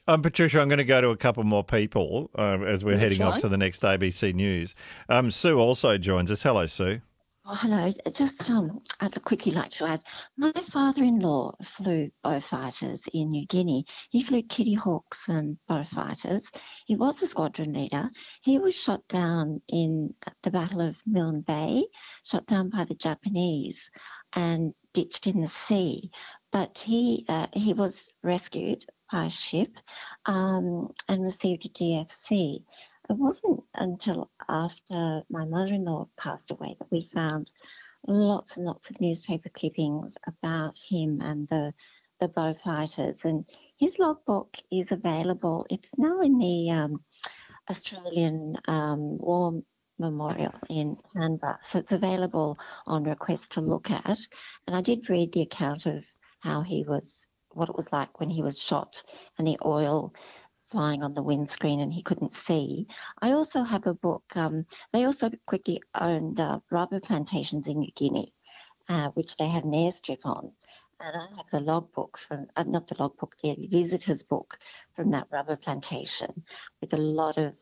Patricia, I'm going to go to a couple more people as we're That's heading off fine. to the next ABC News. Sue also joins us. Hello, Sue. Oh, hello. Just I'd quickly like to add, my father-in-law flew Beaufighters in New Guinea. He flew Kitty Hawks and Beaufighters. He was a squadron leader. He was shot down in the Battle of Milne Bay, shot down by the Japanese and ditched in the sea. But he was rescued by a ship and received a DFC. It wasn't until after my mother-in-law passed away that we found lots and lots of newspaper clippings about him and the Beaufighters. And his logbook is available. It's now in the Australian War Memorial in Canberra. So it's available on request to look at. And I did read the account of what it was like when he was shot and the oil flying on the windscreen and he couldn't see. I also have a book. They also quickly owned rubber plantations in New Guinea, which they had an airstrip on. And I have the logbook from, not the logbook, the visitor's book from that rubber plantation with a lot of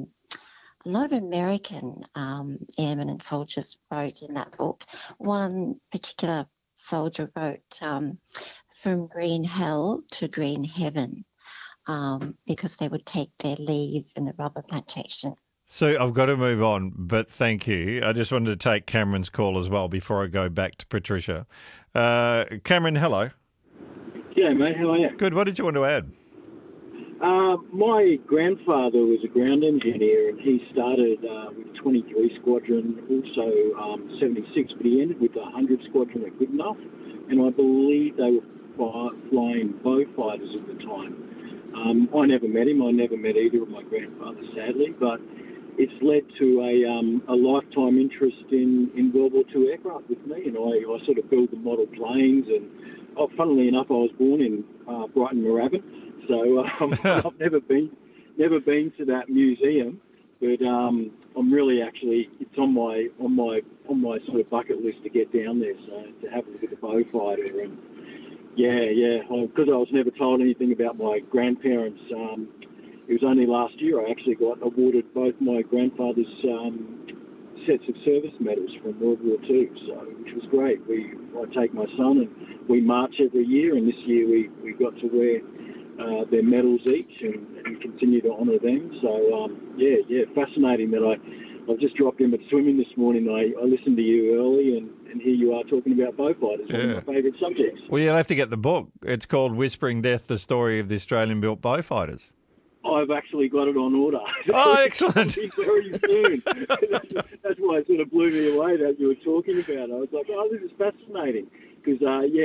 American airmen and soldiers wrote in that book. One particular soldier wrote from green hell to green heaven. Because they would take their leave in the rubber plantation. So I've got to move on, but thank you. I just wanted to take Cameron's call as well before I go back to Patricia. Cameron, hello. Yeah, mate, how are you? Good. What did you want to add? My grandfather was a ground engineer and he started with 23 Squadron, also 76, but he ended with 100 Squadron at Goodenough, and I believe they were flying Beaufighters at the time. I never met him. I never met either of my grandfathers, sadly, but it's led to a lifetime interest in World War II aircraft with me, and I sort of build the model planes. And funnily enough, I was born in Brighton, Moorabbin, so I've never been to that museum, but I'm really actually it's on my sort of bucket list to get down there, so to have a look at the Beaufighter. And yeah. Because I was never told anything about my grandparents. It was only last year I actually got awarded both my grandfather's sets of service medals from World War II, which was great. I take my son and we march every year, and this year we got to wear their medals each and continue to honour them. So fascinating that I've just dropped in at swimming this morning. I listened to you early, and here you are talking about Beaufighters, one of my favourite subjects. Well, you'll have to get the book. It's called Whispering Death, The Story of the Australian-Built Beaufighters. I've actually got it on order. Oh, excellent. Very soon. That's why it sort of blew me away that you were talking about it. I was like, oh, this is fascinating. Because,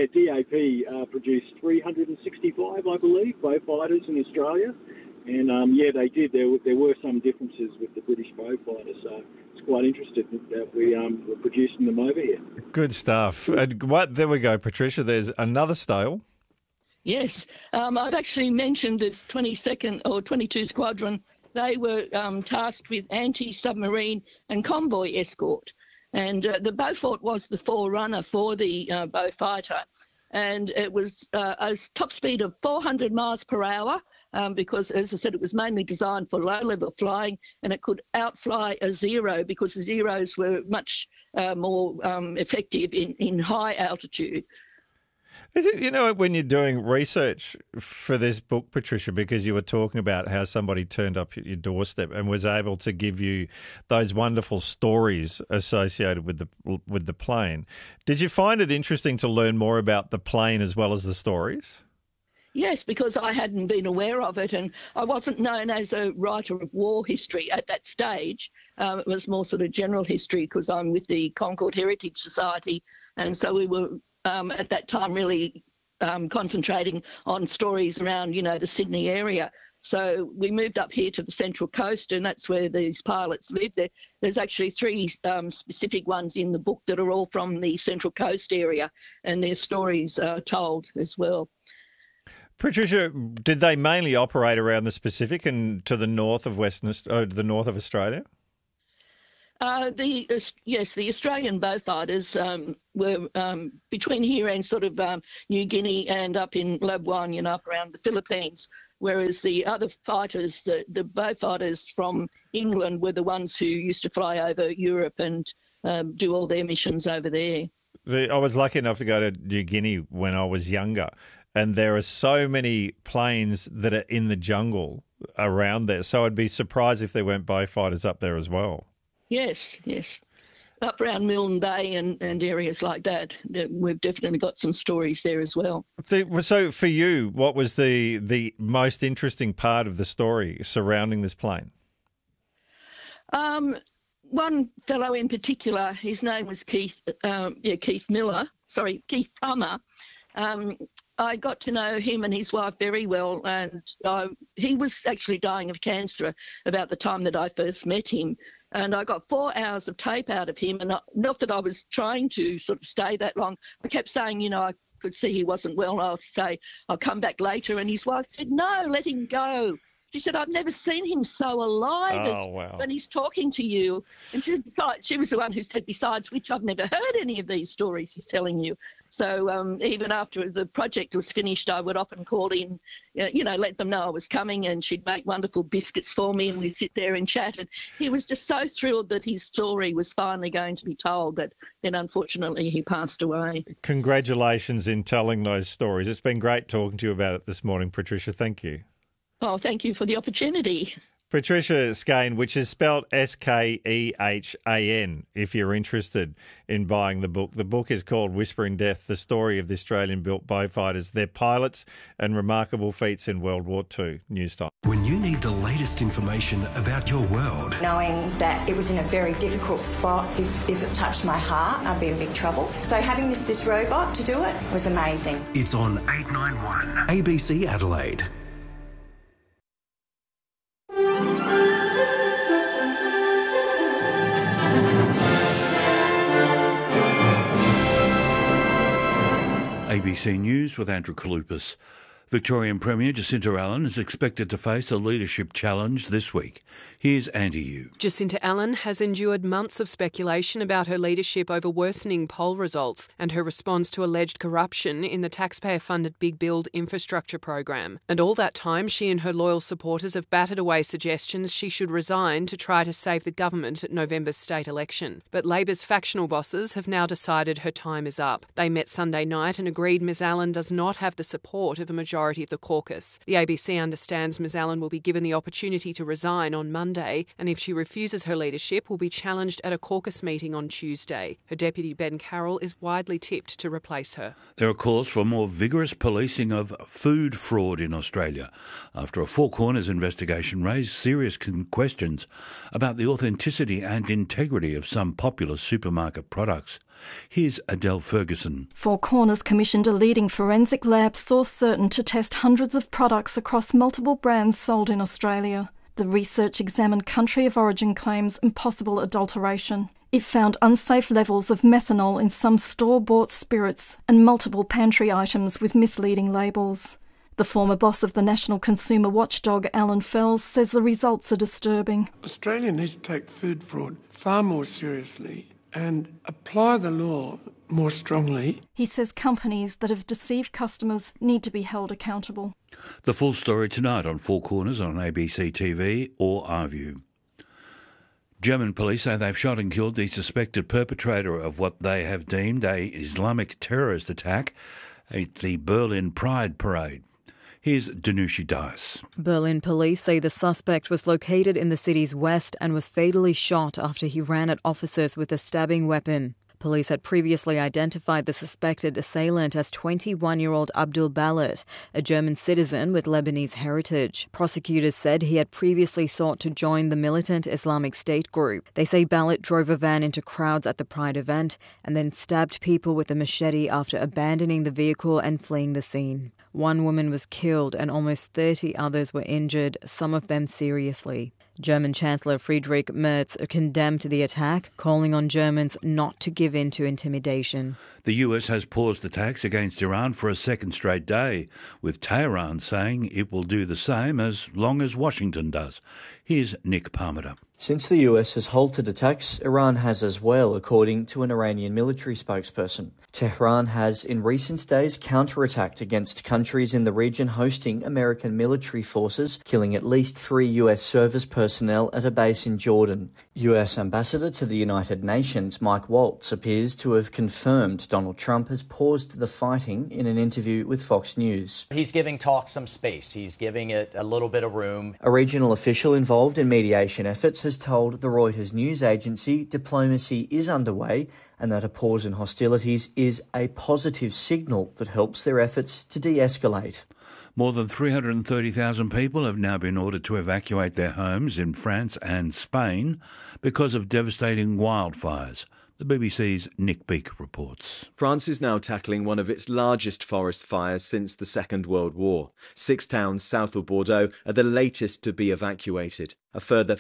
DAP produced 365, I believe, Beaufighters in Australia. And, they did. There were some differences with the British Beaufighter, so it's quite interesting that we're producing them over here. Good stuff. And there we go, Patricia. There's another stale. Yes. I've actually mentioned the 22nd or 22 Squadron. They were tasked with anti-submarine and convoy escort. And the Beaufort was the forerunner for the Beaufighter. And it was a top speed of 400 miles per hour because, as I said, it was mainly designed for low-level flying, and it could outfly a Zero because the Zeros were much more effective in high altitude. Is it, when you're doing research for this book, Patricia, because you were talking about how somebody turned up at your doorstep and was able to give you those wonderful stories associated with the plane, did you find it interesting to learn more about the plane as well as the stories? Yes, because I hadn't been aware of it, and I wasn't known as a writer of war history at that stage. It was more sort of general history because I'm with the Concord Heritage Society, and so we were at that time really concentrating on stories around, the Sydney area. So we moved up here to the Central Coast, and that's where these pilots live. There's actually three specific ones in the book that are all from the Central Coast area, and their stories are told as well. Patricia, did they mainly operate around the Pacific and to the north of the north of Australia? The Australian Beaufighters were between here and sort of New Guinea and up in Labuan, up around the Philippines. whereas the other fighters, the bow fighters from England, were the ones who used to fly over Europe and do all their missions over there. I was lucky enough to go to New Guinea when I was younger, and there are so many planes that are in the jungle around there. So I'd be surprised if there weren't bow fighters up there as well. Yes. Up around Milne Bay and areas like that, we've definitely got some stories there as well. So for you, what was the most interesting part of the story surrounding this plane? One fellow in particular, his name was Keith Palmer. I got to know him and his wife very well, and he was actually dying of cancer about the time that I first met him. And I got 4 hours of tape out of him, and not that I was trying to sort of stay that long. I kept saying, I could see he wasn't well. I'll say, I'll come back later. And his wife said, no, let him go. She said, I've never seen him so alive when he's talking to you. And she was the one who said, besides which, I've never heard any of these stories he's telling you. So even after the project was finished, I would often call in, let them know I was coming, and she'd make wonderful biscuits for me, and we'd sit there and chat. And he was just so thrilled that his story was finally going to be told, that then unfortunately he passed away. Congratulations in telling those stories. It's been great talking to you about it this morning, Patricia. Thank you. Oh, thank you for the opportunity. Patricia Skane, which is spelled Skehan, if you're interested in buying the book. The book is called Whispering Death, the story of the Australian-built bow fighters, their pilots and remarkable feats in World War II. News Time. When you need the latest information about your world. Knowing that it was in a very difficult spot, if it touched my heart, I'd be in big trouble. So having this robot to do it was amazing. It's on 891 ABC Adelaide. ABC News with Andrew Kalupas. Victorian Premier Jacinta Allen is expected to face a leadership challenge this week. Here's Andy Yu. Jacinta Allen has endured months of speculation about her leadership over worsening poll results and her response to alleged corruption in the taxpayer-funded Big Build infrastructure program. And all that time, she and her loyal supporters have batted away suggestions she should resign to try to save the government at November's state election. But Labor's factional bosses have now decided her time is up. They met Sunday night and agreed Ms Allen does not have the support of a majority of the caucus. The ABC understands Ms Allen will be given the opportunity to resign on Monday, and if she refuses her leadership, will be challenged at a caucus meeting on Tuesday. Her deputy Ben Carroll is widely tipped to replace her. There are calls for more vigorous policing of food fraud in Australia after a Four Corners investigation raised serious questions about the authenticity and integrity of some popular supermarket products. Here's Adele Ferguson. Four Corners commissioned a leading forensic lab, Source Certain, to test hundreds of products across multiple brands sold in Australia. The research examined country of origin claims and possible adulteration. It found unsafe levels of methanol in some store-bought spirits and multiple pantry items with misleading labels. The former boss of the National Consumer Watchdog, Alan Fells, says the results are disturbing. Australia needs to take food fraud far more seriously and apply the law more strongly. He says companies that have deceived customers need to be held accountable. The full story tonight on Four Corners on ABC TV or iView. German police say they've shot and killed the suspected perpetrator of what they have deemed an Islamic terrorist attack at the Berlin Pride Parade. Here's Danushi Dice. Berlin police say the suspect was located in the city's west and was fatally shot after he ran at officers with a stabbing weapon. Police had previously identified the suspected assailant as 21-year-old Abdul Balat, a German citizen with Lebanese heritage. Prosecutors said he had previously sought to join the militant Islamic State group. They say Balat drove a van into crowds at the Pride event and then stabbed people with a machete after abandoning the vehicle and fleeing the scene. One woman was killed and almost 30 others were injured, some of them seriously. German Chancellor Friedrich Merz condemned the attack, calling on Germans not to give in to intimidation. The US has paused attacks against Iran for a second straight day, with Tehran saying it will do the same as long as Washington does. Here's Nick Parmenter. Since the US has halted attacks, Iran has as well, according to an Iranian military spokesperson. Tehran has in recent days counterattacked against countries in the region hosting American military forces, killing at least 3 US service personnel at a base in Jordan. US Ambassador to the United Nations Mike Waltz appears to have confirmed Donald Trump has paused the fighting in an interview with Fox News. He's giving talks some space. He's giving it a little bit of room. A regional official involved in mediation efforts has told the Reuters news agency diplomacy is underway and that a pause in hostilities is a positive signal that helps their efforts to de-escalate. More than 330,000 people have now been ordered to evacuate their homes in France and Spain because of devastating wildfires. The BBC's Nick Beake reports. France is now tackling one of its largest forest fires since the Second World War. 6 towns south of Bordeaux are the latest to be evacuated. A further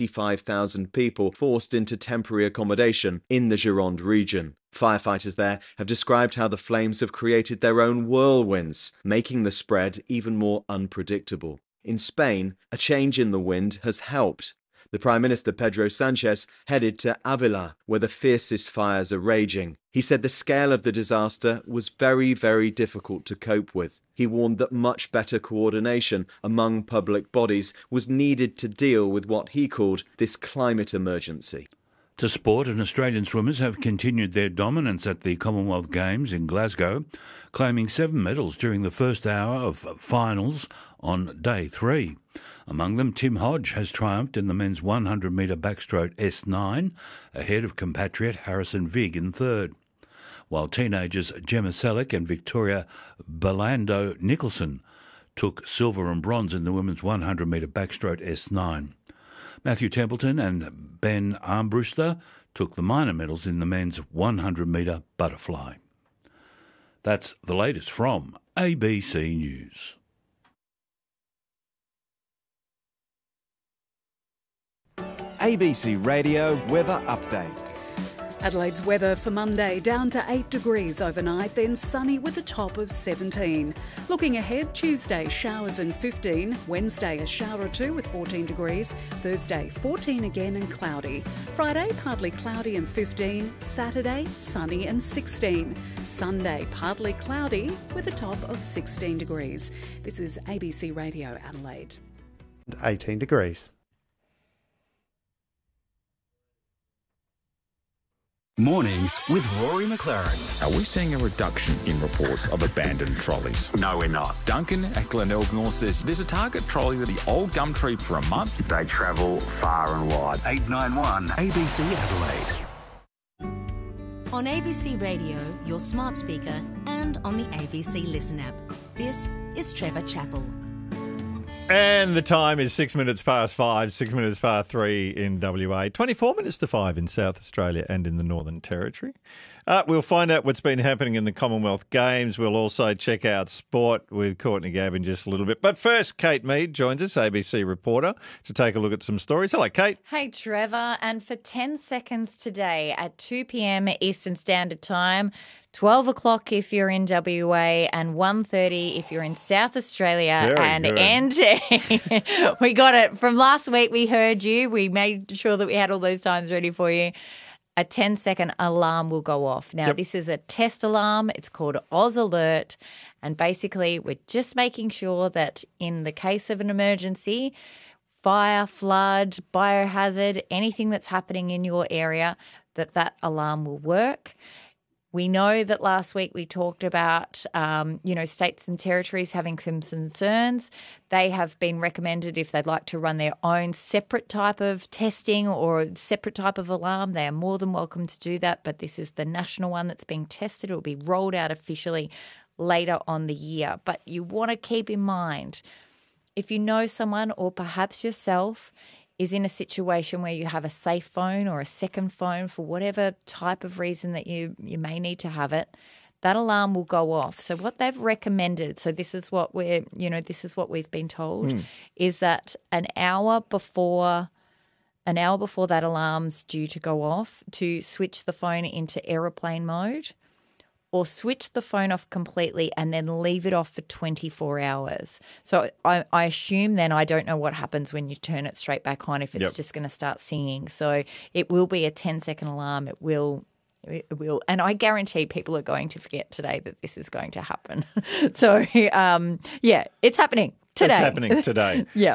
55,000 people forced into temporary accommodation in the Gironde region. Firefighters there have described how the flames have created their own whirlwinds, making the spread even more unpredictable. In Spain, a change in the wind has helped. The Prime Minister Pedro Sanchez headed to Avila, where the fiercest fires are raging. He said the scale of the disaster was very, very difficult to cope with. He warned that much better coordination among public bodies was needed to deal with what he called this climate emergency. To sport, and Australian swimmers have continued their dominance at the Commonwealth Games in Glasgow, claiming 7 medals during the first hour of finals on day 3. Among them, Tim Hodge has triumphed in the men's 100-metre backstroke S9, ahead of compatriot Harrison Vig in third, while teenagers Gemma Selleck and Victoria Belando Nicholson took silver and bronze in the women's 100-metre backstroke S9. Matthew Templeton and Ben Armbruster took the minor medals in the men's 100-metre butterfly. That's the latest from ABC News. ABC Radio Weather Update. Adelaide's weather for Monday, down to 8 degrees overnight, then sunny with a top of 17. Looking ahead, Tuesday, showers and 15. Wednesday, a shower or 2 with 14 degrees. Thursday, 14 again and cloudy. Friday, partly cloudy and 15. Saturday, sunny and 16. Sunday, partly cloudy with a top of 16 degrees. This is ABC Radio Adelaide. 18 degrees. Mornings with Rory McLaren. Are we seeing a reduction in reports of abandoned trolleys? No, we're not. Duncan at Glenelg says there's a Target trolley with the old Gumtree for a month. They travel far and wide. 891 ABC Adelaide. On ABC Radio, your smart speaker, and on the ABC Listen app. This is Trevor Chappell. And the time is 6 minutes past 5, 6 minutes past 3 in WA, 24 minutes to 5 in South Australia and in the Northern Territory. We'll find out what's been happening in the Commonwealth Games. We'll also check out sport with Courtney Gabb in just a little bit. But first, Kate Mead joins us, ABC reporter, to take a look at some stories. Hello, Kate. Hey, Trevor. And for 10 seconds today at 2 p.m. Eastern Standard Time, 12 o'clock if you're in WA and 1:30 if you're in South Australia. We got it. From last week, we heard you. We made sure that we had all those times ready for you. A 10-second alarm will go off. Now, This is a test alarm. It's called Oz Alert. And basically, we're just making sure that in the case of an emergency, fire, flood, biohazard, anything that's happening in your area, that alarm will work. We know that last week we talked about, states and territories having some concerns. They have been recommended if they'd like to run their own separate type of testing or separate type of alarm, they are more than welcome to do that. But this is the national one that's being tested. It will be rolled out officially later on the year. But you want to keep in mind, if you know someone or perhaps yourself is in a situation where you have a safe phone or a second phone for whatever type of reason that you may need to have it, that alarm will go off. So what they've recommended, so this is what we've been told, is that an hour before that alarm's due to go off, to switch the phone into aeroplane mode, or switch the phone off completely and then leave it off for 24 hours. So I assume then, I don't know what happens when you turn it straight back on, if it's just going to start singing. So it will be a 10-second alarm. It will. And I guarantee people are going to forget today that this is going to happen. So, it's happening today. It's happening today. Yeah.